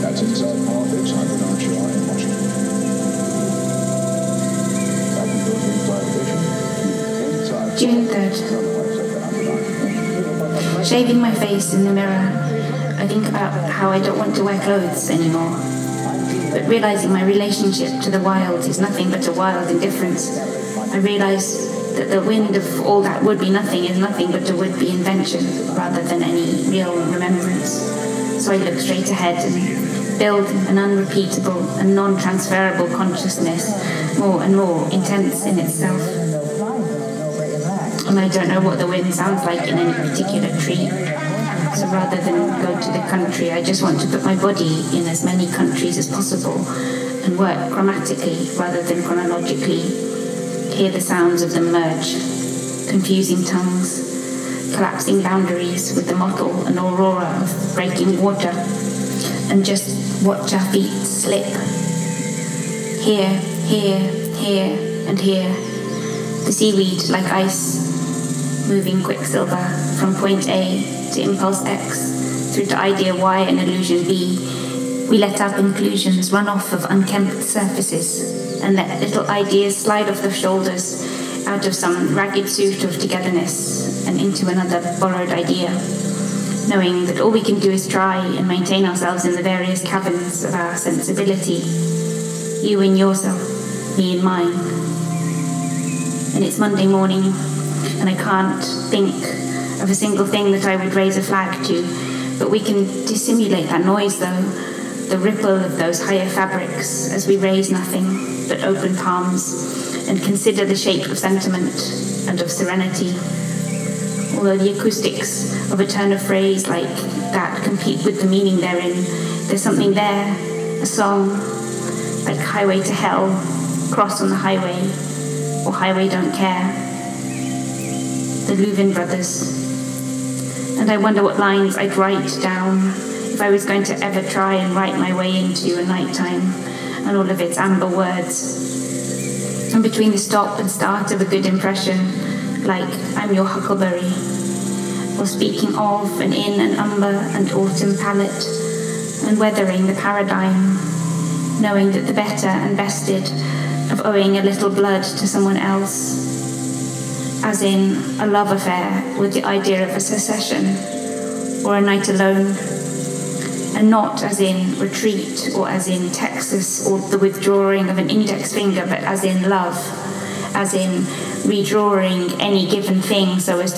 That's Inside Politics. I'm Bernard Shaw in Washington. That concludes Inside Edition. June 3rd. Shaving my face in the mirror, I think about how I don't want to wear clothes anymore. But realizing my relationship to the wild is nothing but a wild indifference, I realize that the wind of all that would be nothing is nothing but a would-be invention rather than any real remembrance. So I look straight ahead and build an unrepeatable and non-transferable consciousness, more and more intense in itself. And I don't know what the wind sounds like in any particular tree. So rather than go to the country, I just want to put my body in as many countries as possible and work grammatically rather than chronologically. Hear the sounds of them merge, confusing tongues, collapsing boundaries with the mottle and aurora of breaking water, and just watch our feet slip. Here, here, here, and here. The seaweed like ice, moving quicksilver from point A to impulse X, through to idea Y and illusion B. We let our conclusions run off of unkempt surfaces and let little ideas slide off the shoulders out of some ragged suit of togetherness and into another borrowed idea, knowing that all we can do is try and maintain ourselves in the various caverns of our sensibility, you in yourself, me in mine. And it's Monday morning, and I can't think of a single thing that I would raise a flag to, but we can dissimulate that noise though, the ripple of those higher fabrics as we raise nothing but open palms and consider the shape of sentiment and of serenity. Although the acoustics of a turn of phrase like that compete with the meaning therein, there's something there, a song, like Highway to Hell, Cross on the Highway, or Highway Don't Care, the Louvin brothers. And I wonder what lines I'd write down if I was going to ever try and write my way into a nighttime and all of its amber words. And between the stop and start of a good impression, like I'm your huckleberry, or speaking of and in an umber and autumn palette, and weathering the paradigm, knowing that the better and bested of owing a little blood to someone else, as in a love affair with the idea of a secession, or a night alone, and not as in retreat or as in Texas or the withdrawing of an index finger, but as in love, as in redrawing any given thing so as to